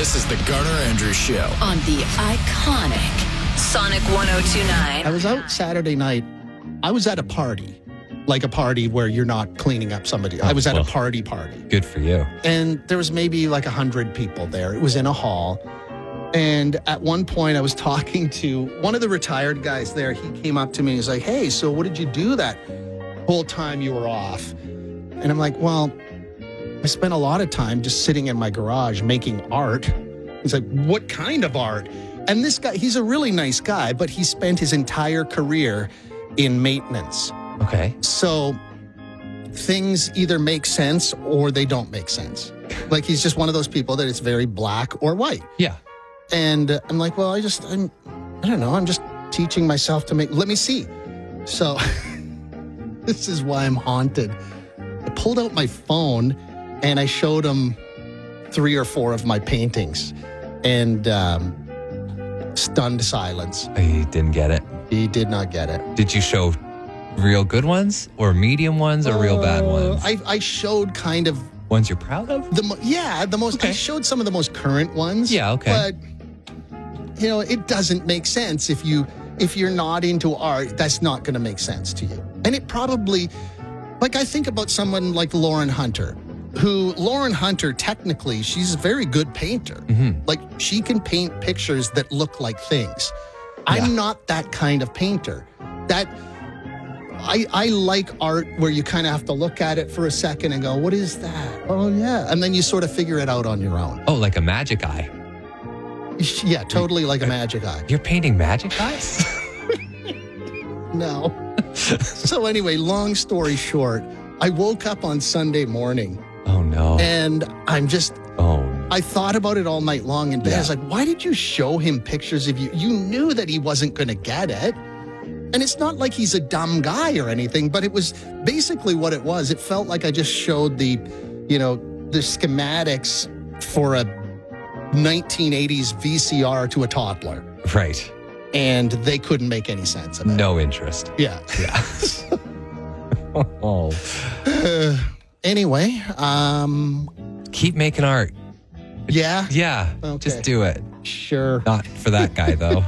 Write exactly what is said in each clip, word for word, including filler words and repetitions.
This is the Garner Andrews Show on the iconic Sonic one oh two point nine. I was out Saturday night. I was at a party, like a party where you're not cleaning up somebody. I was at well, a party party. Good for you. And there was maybe like a hundred people there. It was in a hall. And at one point I was talking to one of the retired guys there. He came up to me and he's like, hey, so what did you do that whole time you were off? And I'm like, well, I spent a lot of time just sitting in my garage making art. He's like, what kind of art? And this guy, he's a really nice guy, but he spent his entire career in maintenance. Okay. So things either make sense or they don't make sense. Like he's just one of those people that it's very black or white. Yeah. And uh, I'm like, well, I just, I'm, I don't know. I'm just teaching myself to make, let me see. So this is why I'm haunted. I pulled out my phone and I showed him three or four of my paintings and um, stunned silence. He didn't get it. He did not get it. Did you show real good ones or medium ones or real bad ones? I, I showed kind of ones you're proud of? the mo- yeah, the most. Okay. I showed some of the most current ones. Yeah, okay. But you know, it doesn't make sense if you if you're not into art. That's not going to make sense to you. And it probably, like I think about someone like Lauren Hunter, who Lauren Hunter technically she's a very good painter. Mm-hmm. Like she can paint pictures that look like things. Yeah. I'm not that kind of painter. That. I, I like art where you kind of have to look at it for a second and go, what is that? Oh, yeah. And then you sort of figure it out on your own. Oh, like a magic eye. Yeah, totally like a magic eye. You're painting magic eyes? No. So anyway, long story short, I woke up on Sunday morning. Oh, no. And I'm just, oh, no. I thought about it all night long. And Ben Yeah. was like, why did you show him pictures of you? You knew that he wasn't going to get it. And it's not like he's a dumb guy or anything, but it was basically what it was. It felt like I just showed the, you know, the schematics for a nineteen eighties V C R to a toddler. Right. And they couldn't make any sense of it. No interest. Yeah. Yeah. Oh. Uh, anyway, um, Keep making art. yeah, Yeah. Okay. Just do it. sure. Not for that guy, though.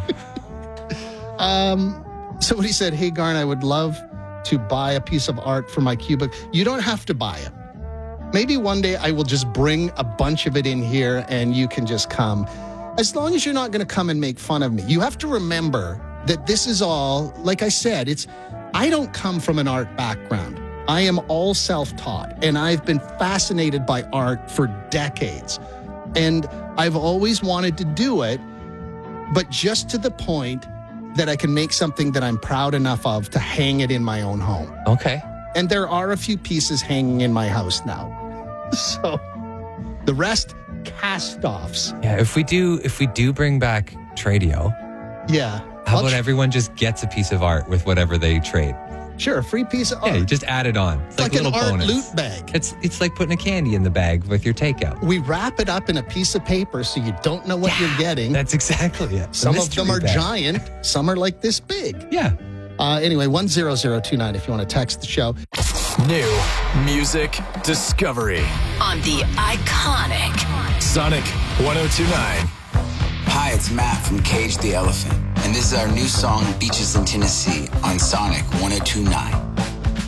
Um, somebody said, hey, Garn, I would love to buy a piece of art for my cubicle. You don't have to buy it. Maybe one day I will just bring a bunch of it in here and you can just come. As long as you're not going to come and make fun of me. You have to remember that this is all, like I said, it's, I don't come from an art background. I am all self-taught and I've been fascinated by art for decades. And I've always wanted to do it, but just to the point that I can make something that I'm proud enough of to hang it in my own home. Okay. And there are a few pieces hanging in my house now. So the rest, cast-offs. Yeah, if we do if we do bring back Tradio, Yeah. how I'll about tr- everyone just gets a piece of art with whatever they trade? Sure, a free piece of art. Yeah, you just add it on. It's like, like, an a little art bonus. loot bag. It's it's like putting a candy in the bag with your takeout. We wrap it up in a piece of paper so you don't know what you're getting. That's exactly it. Some The of them mystery are bag. giant. Some are like this big. Yeah. Uh, anyway, one zero zero two nine if you want to text the show. New music discovery. On the iconic Sonic one oh two point nine. Hi, it's Matt from Cage the Elephant, and this is our new song, Beaches in Tennessee, on Sonic one oh two point nine.